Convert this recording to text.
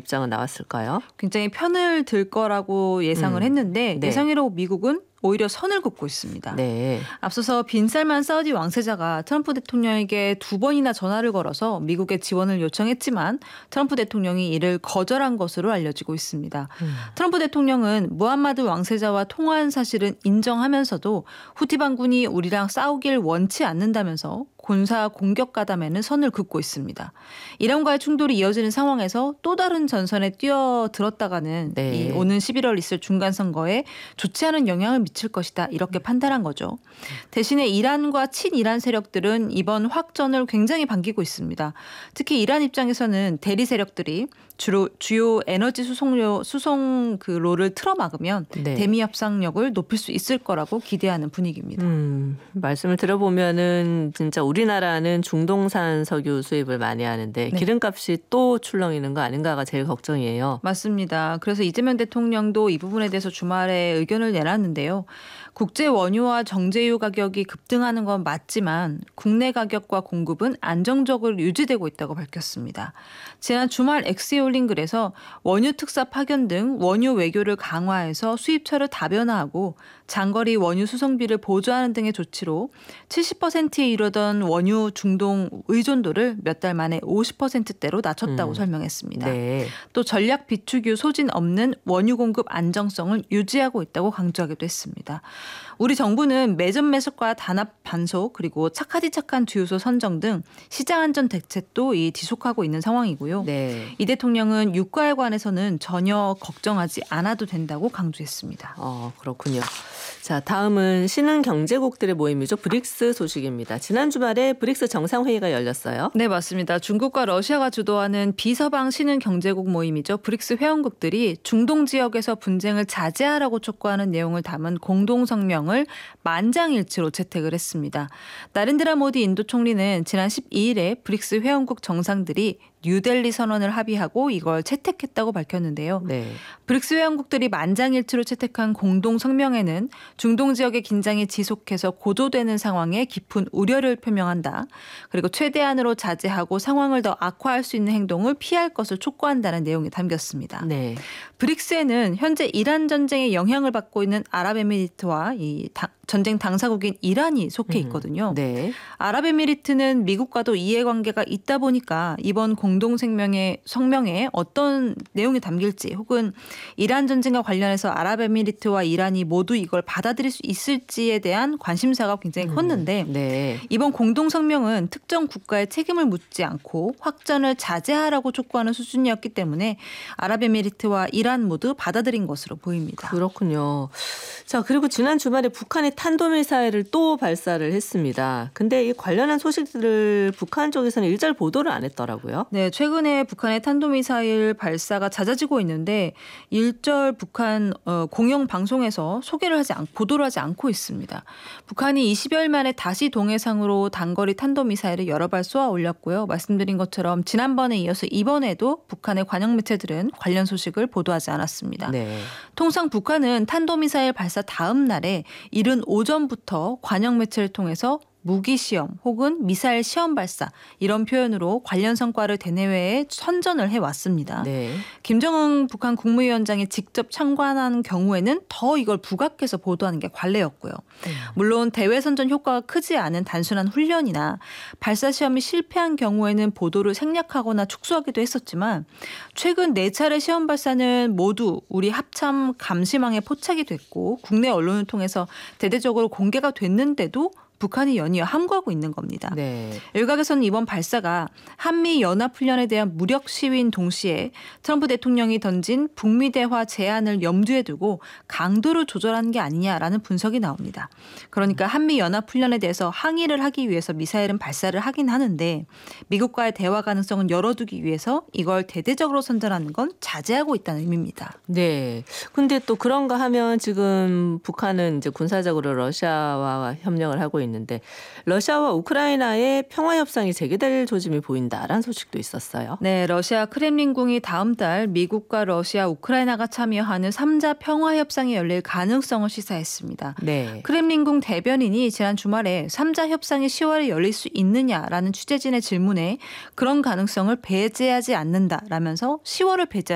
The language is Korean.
입장은 나왔을까요? 굉장히 편을 들 거라고 예상을 했는데 네. 예상외로 미국은 오히려 선을 긋고 있습니다. 네. 앞서서 빈 살만 사우디 왕세자가 트럼프 대통령에게 2번이나 전화를 걸어서 미국의 지원을 요청했지만 트럼프 대통령이 이를 거절한 것으로 알려지고 있습니다. 트럼프 대통령은 무함마드 왕세자와 통화한 사실은 인정하면서도 후티 반군이 우리랑 싸우길 원치 않는다면서 군사 공격 가담에는 선을 긋고 있습니다. 이란과의 충돌이 이어지는 상황에서 또 다른 전선에 뛰어들었다가는 네. 이 오는 11월 있을 중간선거에 좋지 않은 영향을 미칠 것이다 이렇게 판단한 거죠. 대신에 이란과 친이란 세력들은 이번 확전을 굉장히 반기고 있습니다. 특히 이란 입장에서는 대리 세력들이 주요 에너지 수송로를 틀어막으면 네. 대미 협상력을 높일 수 있을 거라고 기대하는 분위기입니다. 말씀을 들어보면은 진짜 우리나라는 중동산 석유 수입을 많이 하는데 네. 기름값이 또 출렁이는 거 아닌가가 제일 걱정이에요. 맞습니다. 그래서 이재명 대통령도 이 부분에 대해서 주말에 의견을 내놨는데요. 국제 원유와 정제유 가격이 급등하는 건 맞지만 국내 가격과 공급은 안정적으로 유지되고 있다고 밝혔습니다. 지난 주말 엑스에 올린 글에서 원유 특사 파견 등 원유 외교를 강화해서 수입처를 다변화하고 장거리 원유 수송비를 보조하는 등의 조치로 70%에 이르던 원유 중동 의존도를 몇 달 만에 50%대로 낮췄다고 설명했습니다. 네. 또 전략 비축유 소진 없는 원유 공급 안정성을 유지하고 있다고 강조하기도 했습니다. 우리 정부는 매점 매수과 단합 반속 그리고 착하디 착한 주유소 선정 등 시장 안전 대책도 지속하고 있는 상황이고요. 네. 이 대통령은 유가에 관해서는 전혀 걱정하지 않아도 된다고 강조했습니다. 그렇군요. 자, 다음은 신흥 경제국들의 모임이죠. 브릭스 소식입니다. 지난 주말에 브릭스 정상회의가 열렸어요. 네, 맞습니다. 중국과 러시아가 주도하는 비서방 신흥 경제국 모임이죠. 브릭스 회원국들이 중동 지역에서 분쟁을 자제하라고 촉구하는 내용을 담은 공동성명을 만장일치로 채택을 했습니다. 나렌드라 모디 인도 총리는 지난 12일에 브릭스 회원국 정상들이 뉴델리 선언을 합의하고 이걸 채택했다고 밝혔는데요. 네. 브릭스 회원국들이 만장일치로 채택한 공동성명에는 중동 지역의 긴장이 지속해서 고조되는 상황에 깊은 우려를 표명한다. 그리고 최대한으로 자제하고 상황을 더 악화할 수 있는 행동을 피할 것을 촉구한다는 내용이 담겼습니다. 네. 브릭스에는 현재 이란 전쟁에 영향을 받고 있는 아랍에미리트와 전쟁 당사국인 이란이 속해 있거든요. 네. 아랍에미리트는 미국과도 이해관계가 있다 보니까 이번 공동성명에 어떤 내용이 담길지 혹은 이란 전쟁과 관련해서 아랍에미리트와 이란이 모두 이걸 받아들일 수 있을지에 대한 관심사가 굉장히 컸는데 네. 이번 공동성명은 특정 국가의 책임을 묻지 않고 확전을 자제하라고 촉구하는 수준이었기 때문에 아랍에미리트와 이란 모두 받아들인 것으로 보입니다. 그렇군요. 자, 그리고 지난 주말에 북한이 탄도미사일을 또 발사를 했습니다. 근데 이 관련한 소식들을 북한 쪽에서는 일절 보도를 안 했더라고요. 네, 최근에 북한의 탄도미사일 발사가 잦아지고 있는데 일절 북한 공영 방송에서 보도를 하지 않고 있습니다. 북한이 20여일 만에 다시 동해상으로 단거리 탄도미사일을 여러 발 쏘아 올렸고요. 말씀드린 것처럼 지난번에 이어서 이번에도 북한의 관영 매체들은 관련 소식을 보도하지 않았습니다. 네. 통상 북한은 탄도미사일 발사 다음 날에 이른 오전부터 관영 매체를 통해서 무기 시험 혹은 미사일 시험 발사 이런 표현으로 관련 성과를 대내외에 선전을 해왔습니다. 네. 김정은 북한 국무위원장이 직접 참관한 경우에는 더 이걸 부각해서 보도하는 게 관례였고요. 물론 대외 선전 효과가 크지 않은 단순한 훈련이나 발사 시험이 실패한 경우에는 보도를 생략하거나 축소하기도 했었지만 최근 4차례 시험 발사는 모두 우리 합참 감시망에 포착이 됐고 국내 언론을 통해서 대대적으로 공개가 됐는데도 북한이 연이어 함구하고 있는 겁니다. 네. 일각에서는 이번 발사가 한미 연합훈련에 대한 무력 시위인 동시에 트럼프 대통령이 던진 북미 대화 제안을 염두에 두고 강도를 조절한 게 아니냐라는 분석이 나옵니다. 그러니까 한미 연합훈련에 대해서 항의를 하기 위해서 미사일은 발사를 하긴 하는데 미국과의 대화 가능성은 열어두기 위해서 이걸 대대적으로 선전하는 건 자제하고 있다는 의미입니다. 네. 근데 또 그런가 하면 지금 북한은 이제 군사적으로 러시아와 협력을 하고 있는데 러시아와 우크라이나의 평화 협상이 재개될 조짐이 보인다라는 소식도 있었어요. 네, 러시아 크렘린궁이 다음 달 미국과 러시아, 우크라이나가 참여하는 3자 평화 협상이 열릴 가능성을 시사했습니다. 네. 크렘린궁 대변인이 지난 주말에 3자 협상이 10월에 열릴 수 있느냐라는 취재진의 질문에 그런 가능성을 배제하지 않는다라면서 10월을 배제